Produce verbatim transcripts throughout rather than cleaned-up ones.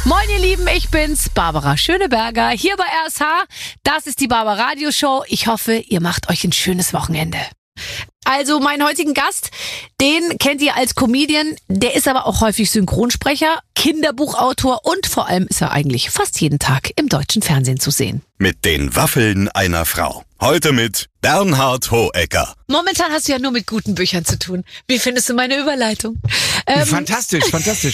Moin ihr Lieben, ich bin's, Barbara Schöneberger, hier bei R S H. Das ist die Barbara Radio Show. Ich hoffe, ihr macht euch ein schönes Wochenende. Also meinen heutigen Gast, den kennt ihr als Comedian, der ist aber auch häufig Synchronsprecher, Kinderbuchautor und vor allem ist er eigentlich fast jeden Tag im deutschen Fernsehen zu sehen. Mit den Waffeln einer Frau. Heute mit Bernhard Hohecker. Momentan hast du ja nur mit guten Büchern zu tun. Wie findest du meine Überleitung? Ähm, fantastisch, fantastisch.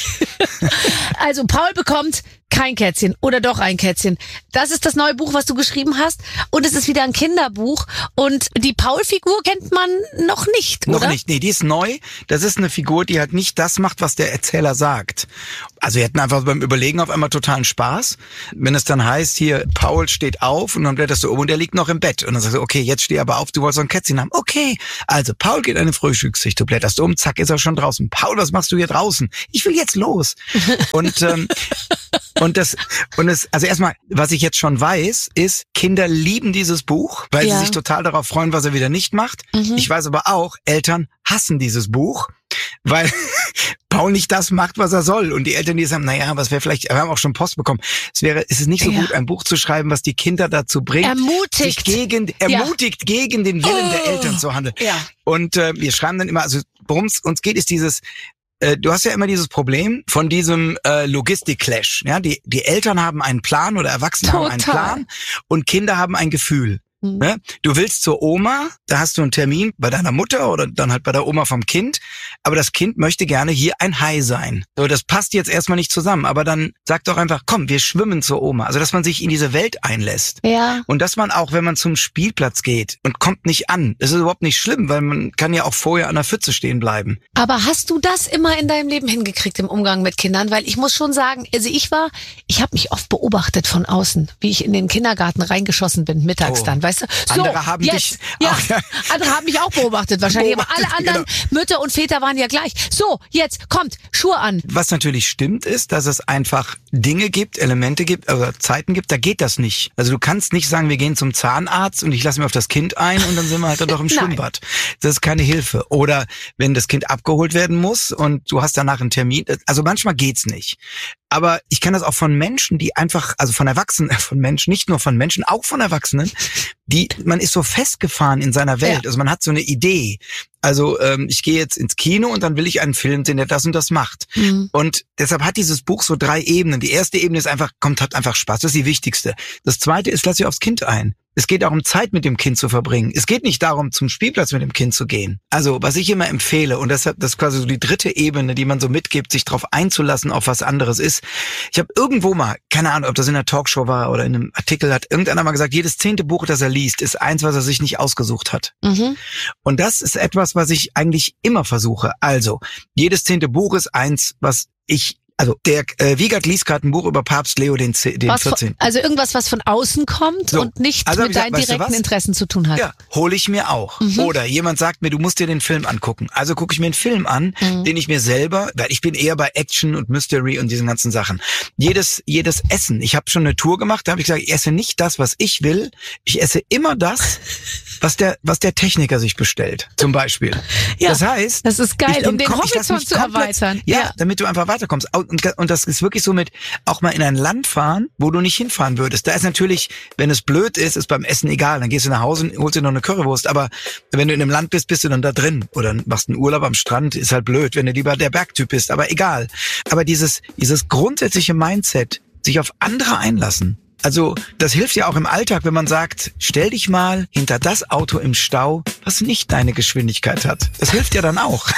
Also Paul bekommt kein Kätzchen oder doch ein Kätzchen. Das ist das neue Buch, was du geschrieben hast und es ist wieder ein Kinderbuch und die Paul-Figur kennt man noch nicht, oder? Noch nicht, nee, die ist neu. Das ist eine Figur, die halt nicht das macht, was der Erzähler sagt. Also wir hatten einfach beim Überlegen auf einmal totalen Spaß. Wenn es dann heißt, hier, Paul steht auf und dann blätterst du um und der liegt noch im Bett. Und dann sagst du, okay, jetzt steh aber auf, du wolltest so ein Kätzchen haben. Okay, also Paul geht an den Frühstückstisch, du blätterst um, zack, ist er schon draußen. Paul, was machst du hier draußen? Ich will jetzt los. Und ähm, und das und es also erstmal, was ich jetzt schon weiß, ist, Kinder lieben dieses Buch, weil Ja. sie sich total darauf freuen, was er wieder nicht macht. Mhm. Ich weiß aber auch, Eltern hassen dieses Buch, weil Paul nicht das macht, was er soll. Und die Eltern, die sagen, naja, was wäre vielleicht, wir haben auch schon Post bekommen, es wäre, es ist nicht so Ja. gut, ein Buch zu schreiben, was die Kinder dazu bringt, Ermutigt. sich gegen, ermutigt, gegen den Willen Oh. der Eltern zu handeln. Ja. Und äh, wir schreiben dann immer, also worum es uns geht, ist dieses, äh, du hast ja immer dieses Problem von diesem äh, Logistik-Clash. Ja? Die, die Eltern haben einen Plan oder Erwachsene haben einen Total. Plan und Kinder haben ein Gefühl. Mhm. Ne? Du willst zur Oma, da hast du einen Termin bei deiner Mutter oder dann halt bei der Oma vom Kind, aber das Kind möchte gerne hier ein Hai sein. So, das passt jetzt erstmal nicht zusammen, aber dann sag doch einfach, komm, wir schwimmen zur Oma. Also, dass man sich in diese Welt einlässt. Ja. Und dass man auch, wenn man zum Spielplatz geht und kommt nicht an, das ist überhaupt nicht schlimm, weil man kann ja auch vorher an der Pfütze stehen bleiben. Aber hast du das immer in deinem Leben hingekriegt im Umgang mit Kindern? Weil ich muss schon sagen, also ich war, ich habe mich oft beobachtet von außen, wie ich in den Kindergarten reingeschossen bin, mittags Oh. dann, weißt du? So, Andere haben jetzt, dich- Ja, Ach, ja. andere haben mich auch beobachtet wahrscheinlich, aber alle Beobachtet, anderen Mütter und Väter waren ja gleich. So, jetzt kommt, Schuhe an. Was natürlich stimmt, ist, dass es einfach Dinge gibt, Elemente gibt, also Zeiten gibt, da geht das nicht. Also du kannst nicht sagen, wir gehen zum Zahnarzt und ich lasse mir auf das Kind ein und dann sind wir halt dann doch im Nein. Schwimmbad. Das ist keine Hilfe. Oder wenn das Kind abgeholt werden muss und du hast danach einen Termin, also manchmal geht's nicht. Aber ich kann das auch von Menschen, die einfach, also von Erwachsenen, äh, von Menschen, nicht nur von Menschen, auch von Erwachsenen, die, man ist so festgefahren in seiner Welt. Ja. Also man hat so eine Idee. Also ähm, ich gehe jetzt ins Kino und dann will ich einen Film sehen, der das und das macht. Mhm. Und deshalb hat dieses Buch so drei Ebenen. Die erste Ebene ist einfach, kommt, hat einfach Spaß. Das ist die wichtigste. Das zweite ist, lass dich aufs Kind ein. Es geht darum, Zeit mit dem Kind zu verbringen. Es geht nicht darum, zum Spielplatz mit dem Kind zu gehen. Also, was ich immer empfehle, und deshalb, das ist quasi so die dritte Ebene, die man so mitgibt, sich darauf einzulassen, auf was anderes ist. Ich habe irgendwo mal, keine Ahnung, ob das in einer Talkshow war oder in einem Artikel, hat irgendeiner mal gesagt, jedes zehnte Buch, das er liest, ist eins, was er sich nicht ausgesucht hat. Mhm. Und das ist etwas, was ich eigentlich immer versuche. Also, jedes zehnte Buch ist eins, was ich, also der äh, Wiegert liest gerade ein Buch über Papst Leo den, den Was von, vierzehnten. also irgendwas, was von außen kommt So. und nicht Also hab mit ich deinen gesagt, weißt du direkten was? Interessen zu tun hat. Ja, hole ich mir auch. Mhm. Oder jemand sagt mir, du musst dir den Film angucken. Also gucke ich mir einen Film an, Mhm. den ich mir selber, weil ich bin eher bei Action und Mystery und diesen ganzen Sachen. Jedes jedes Essen. Ich habe schon eine Tour gemacht, da habe ich gesagt, ich esse nicht das, was ich will. Ich esse immer das, was der was der Techniker sich bestellt, zum Beispiel. Ja, das heißt, das ist geil, ich bin um den kom- ich lass Horizont mich zu komplett- erweitern. Ja, Ja. damit du einfach weiterkommst. Und, und das ist wirklich so mit, auch mal in ein Land fahren, wo du nicht hinfahren würdest. Da ist natürlich, wenn es blöd ist, ist beim Essen egal. Dann gehst du nach Hause und holst dir noch eine Currywurst. Aber wenn du in einem Land bist, bist du dann da drin. Oder machst einen Urlaub am Strand, ist halt blöd, wenn du lieber der Bergtyp bist. Aber egal. Aber dieses, dieses grundsätzliche Mindset, sich auf andere einlassen. Also das hilft ja auch im Alltag, wenn man sagt, stell dich mal hinter das Auto im Stau, was nicht deine Geschwindigkeit hat. Das hilft ja dann auch.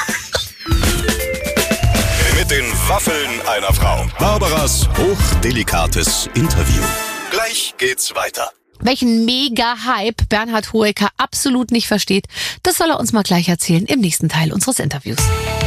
Mit den Waffeln einer Frau. Barbaras hochdelikates Interview. Gleich geht's weiter. Welchen Mega-Hype Bernhard Hohecker absolut nicht versteht, das soll er uns mal gleich erzählen im nächsten Teil unseres Interviews.